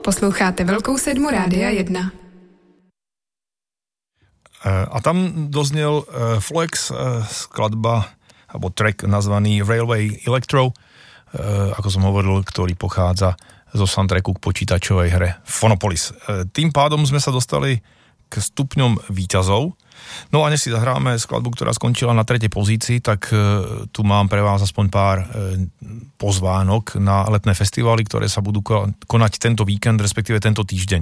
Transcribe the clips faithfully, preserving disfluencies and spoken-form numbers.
Posloucháte Velkou sedmu Rádia jedna. A tam doznel Flex, skladba, alebo track nazvaný Railway Electro, ako som hovoril, ktorý pochádza zo soundtracku k počítačovej hre Phonopolis. Tým pádom sme sa dostali k stupňom víťazov. No a než si zahráme skladbu, ktorá skončila na tretej pozícii, tak tu mám pre vás aspoň pár pozvánok na letné festivály, ktoré sa budú konať tento víkend, respektíve tento týždeň.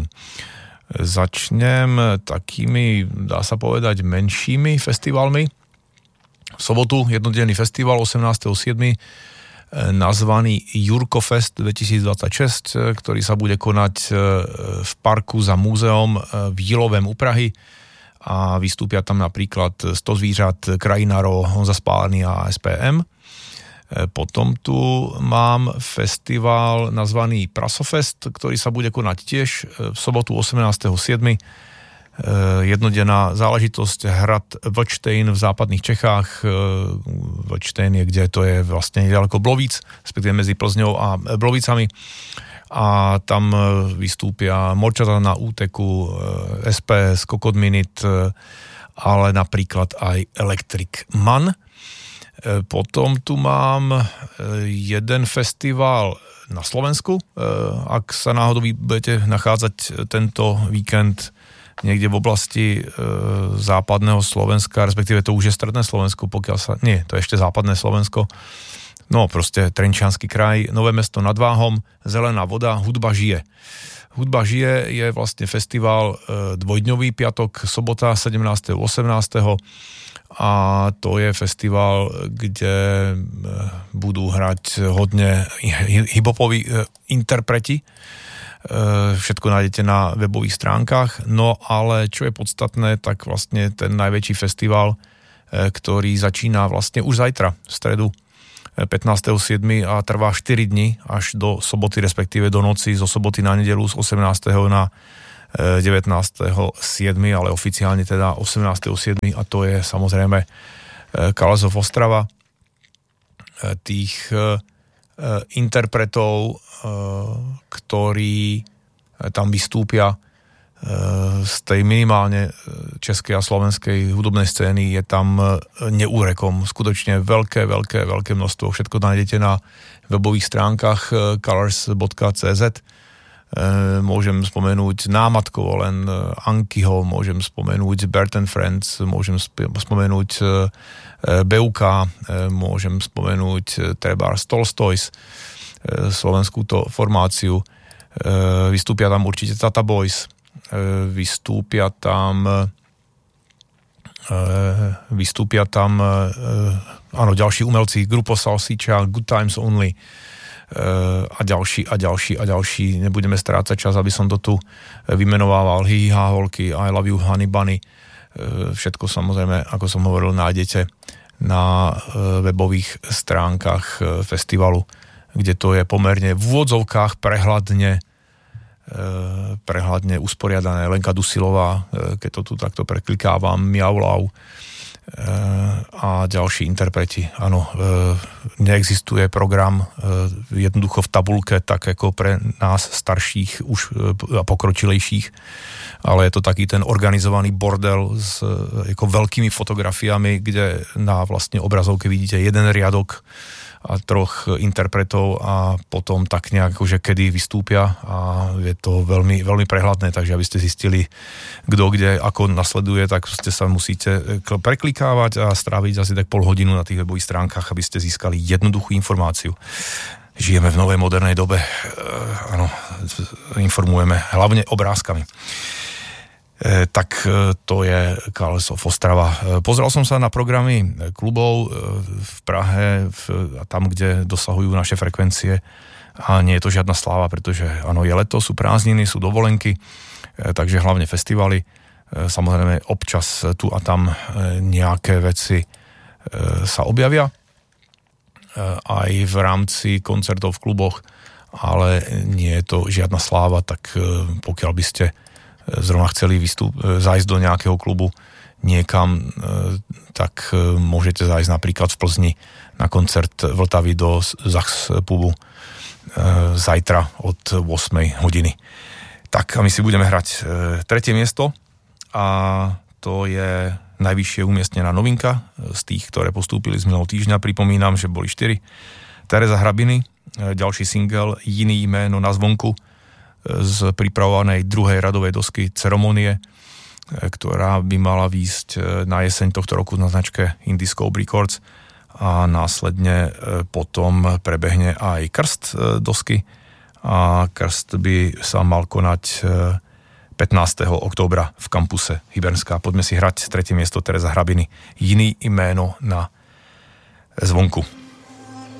Začnem takými, dá sa povedať, menšími festivalmi. V sobotu jednodenný festival osemnásteho siedmeho nazvaný Jurkofest dvetisícdvadsaťšesť, ktorý sa bude konať v parku za múzeom v Jílovém u Prahy a vystúpia tam napríklad sto zvířat, Krajinaro, Honza Spálený a es pé em. Potom tu mám festival nazvaný Prasofest, ktorý sa bude konať tiež v sobotu osemnásteho siedmeho Jednodenná záležitosť, hrad Vlčtejn v západných Čechách. Vlčtejn je, kde to je vlastne nedaleko Blovíc, respektíve medzi Plzňou a Blovicami. A tam vystúpia Morčata na úteku, es pé es, Kokot Minit, ale napríklad aj Electric Man. Potom tu mám jeden festival na Slovensku. Ak sa náhodou budete nachádzať tento víkend niekde v oblasti západného Slovenska, respektíve to už je stredné Slovensko, pokiaľ sa... Nie, to je ešte západné Slovensko. No, proste Trenčiansky kraj, Nové Mesto nad Váhom, Zelená voda, Hudba žije. Hudba žije je vlastne festival dvojdňový, piatok, sobota, sedemnásteho osemnásteho a to je festival, kde budú hrať hodne hip-hopoví interpreti. Všetko nájdete na webových stránkach. No ale čo je podstatné, tak vlastne ten najväčší festival, ktorý začína vlastne už zajtra, v stredu pätnásteho siedmeho a trvá štyri dni až do soboty, respektíve do noci, zo soboty na nedeľu z osemnásteho na devätnásteho siedmeho, ale oficiálne teda osemnásteho siedmeho a to je samozrejme Kalesov Ostrava. Tých interpretov, ktorí tam vystúpia z tej minimálne českej a slovenskej hudobnej scény, je tam neúrekom. Skutočne veľké, veľké, veľké množstvo. Všetko nájdete na webových stránkach colors bodka cé zet. Môžem spomenúť námatkovo len Ankyho, môžem spomenúť Bert and Friends, môžem spomenúť bé ú ká, môžem spomenúť trebárs Tolstoys, slovenskú to formáciu. Vystúpia tam určite Tata Boys, vystúpia tam vystúpia tam áno, ďalší umelci, Grupo Salsicha, Good Times Only a ďalší a ďalší a ďalší. Nebudeme strácať čas, aby som to tu vymenovával. Hihi Háholky, I Love You Honey Bunny. Všetko samozrejme, ako som hovoril, nájdete na webových stránkach festivalu, kde to je pomerne v úvodzovkách prehľadne prehľadne usporiadané. Lenka Dusilová, keď to tu takto preklikávam, Miaulau a ďalší interpreti. Áno, neexistuje program jednoducho v tabulke, tak ako pre nás starších už a pokročilejších, ale je to taký ten organizovaný bordel s ako veľkými fotografiami, kde na vlastne obrazovke vidíte jeden riadok a troch interpretov a potom tak nejak, že kedy vystúpia a je to veľmi, veľmi prehľadné, takže aby ste zistili, kto kde ako nasleduje, tak ste sa musíte preklikávať a stráviť asi tak pol hodinu na tých webových stránkach, aby ste získali jednoduchú informáciu. Žijeme v novej modernej dobe, áno, informujeme hlavne obrázkami. E, tak e, to je Kalesov Ostrava. E, pozrel som sa na programy klubov e, v Prahe, v, a tam, kde dosahujú naše frekvencie a nie je to žiadna sláva, pretože áno, je leto, sú prázdniny, sú dovolenky, e, takže hlavne festivaly. E, samozrejme občas tu a tam e, nejaké veci e, sa objavia e, aj v rámci koncertov v kluboch, ale nie je to žiadna sláva, tak e, pokiaľ by ste zrovna chceli vystup, zájsť do nejakého klubu niekam, tak môžete zájsť napríklad v Plzni na koncert Vltavy do Zachs pubu zajtra od ôsmej hodiny. Tak a my si budeme hrať e, tretie miesto a to je najvyššie umiestnená novinka z tých, ktoré postúpili z minulého týždňa. Pripomínam, že boli štyri. Tereza Hrabiny, e, ďalší single Jiný jméno na zvonku e, z pripravovanej druhej radovej dosky Ceremonie, e, ktorá by mala výjsť e, na jeseň tohto roku na značke Indiscope Records a následne e, potom prebehne aj krst e, dosky a krst by sa mal konať pätnásteho októbra v kampuse Hybernská. Poďme si hrať tretie miesto Tereza Hrabiny. Jiný jméno na zvonku.